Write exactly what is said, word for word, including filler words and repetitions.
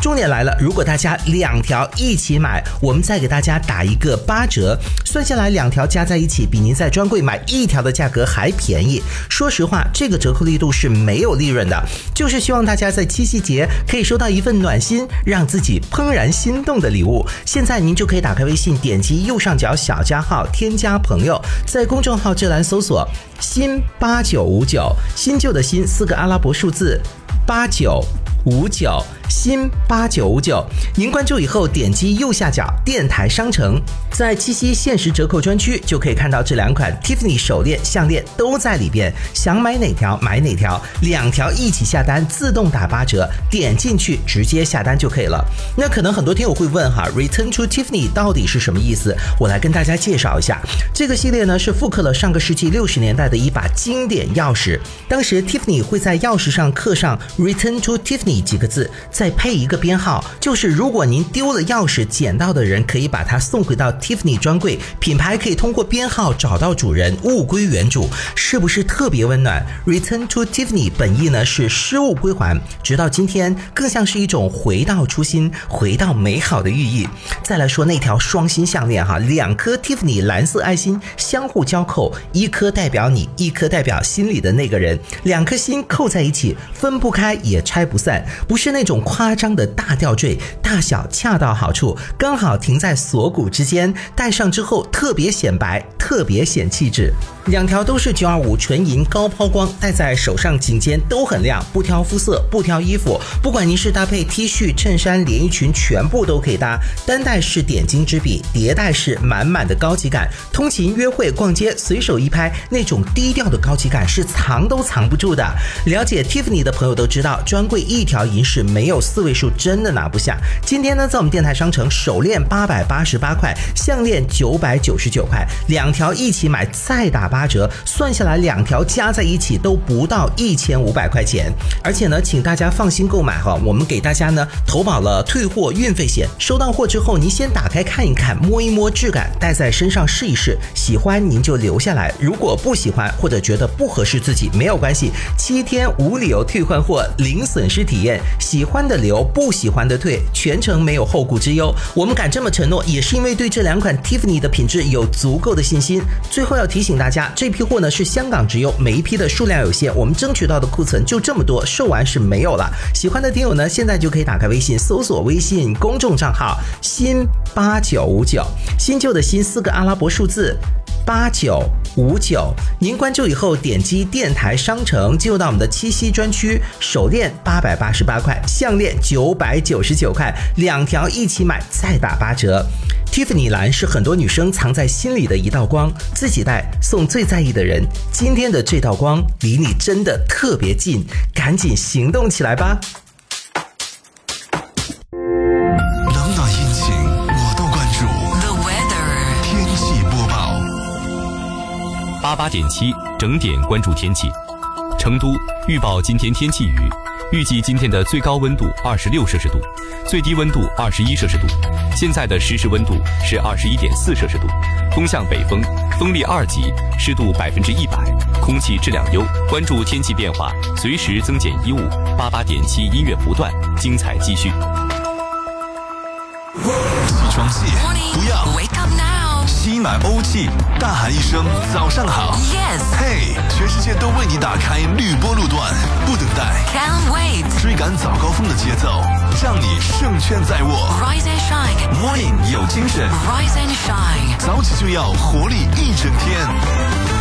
重点来了，如果大家两条一起买，我们再给大家打一个八折，算下来两条加在一起比您在专柜买一条的价格还便宜。说实话，这个折扣力度是没有利润的，就是希望大家在七夕节可以收到一份暖心，让自己怦然心动的礼物。现在您就可以打开微信，点击右上角小加号添加朋友，在公众号这栏搜索新八九五九，新旧的新四个阿拉伯数字八九五九，新八九五九，您关注以后点击右下角电台商城，在七夕限时折扣专区就可以看到这两款 Tiffany 手链项链都在里边，想买哪条买哪条，两条一起下单自动打八折，点进去直接下单就可以了。那可能很多听友会问哈 Return to Tiffany 到底是什么意思，我来跟大家介绍一下。这个系列呢是复刻了上个世纪六十年代的一把经典钥匙，当时 Tiffany 会在钥匙上刻上 Return to Tiffany几个字，再配一个编号，就是如果您丢了钥匙，捡到的人可以把它送回到 Tiffany 专柜，品牌可以通过编号找到主人，物归原主，是不是特别温暖？ Return to Tiffany 本意呢是失物归还，直到今天更像是一种回到初心，回到美好的寓意。再来说那条双心项链哈，两颗 Tiffany 蓝色爱心相互交扣，一颗代表你，一颗代表心里的那个人，两颗心扣在一起，分不开也拆不散，不是那种夸张的大吊坠，大小恰到好处，刚好停在锁骨之间，戴上之后特别显白，特别显气质。两条都是九二五纯银高抛光，戴在手上颈肩都很亮，不挑肤色，不挑衣服，不管您是搭配 T 恤、衬衫、连衣裙，全部都可以搭。单戴是点睛之笔，叠戴是满满的高级感。通勤、约会、逛街，随手一拍，那种低调的高级感是藏都藏不住的。了解 Tiffany 的朋友都知道，专柜一条银饰没有四位数真的拿不下。今天呢，在我们电台商城，手链八百八十八块，项链九百九十九块，两条一起买再打八折，算下来两条加在一起都不到一千五百块钱。而且呢，请大家放心购买哈，我们给大家呢投保了退货运费险。收到货之后，您先打开看一看，摸一摸质感，戴在身上试一试，喜欢您就留下来，如果不喜欢或者觉得不合适自己，没有关系，七天无理由退换货，零损失体验，喜欢的留，不喜欢的退，全程没有后顾之忧。我们敢这么承诺，也是因为对这两款 Tiffany 的品质有足够的信心。最后要提醒大家，这批货呢是香港直邮，每一批的数量有限，我们争取到的库存就这么多，售完是没有了。喜欢的听友呢，现在就可以打开微信，搜索微信公众账号新八九五九，新旧的新四个阿拉伯数字八九五九，您关注以后点击电台商城，进入到我们的七夕专区，手链八百八十八块，项链九百九十九块，两条一起买再打八折。Tiffany 蓝是很多女生藏在心里的一道光，自己戴送最在意的人。今天的这道光离你真的特别近，赶紧行动起来吧。 冷暖阴晴我都关注。 The weather 天气播报。 八八点七整点关注天气。成都预报今天天气雨，预计今天的最高温度二十六摄氏度，最低温度二十一摄氏度。现在的实时温度是二十一点四摄氏度，东向北风，风力二级，湿度百分之一百，空气质量优。关注天气变化，随时增减衣物。八八点七音乐不断，精彩继续。 起床气不要 Wake up now 吸满欧气，大喊一声早上好。 Yes 嘿，全世界都为你打开绿波路段，不等待， Can't wait 追赶早高峰的节奏，让你胜券在握。 Rise and shine Morning 有精神， Rise and shine 早起就要活力一整天。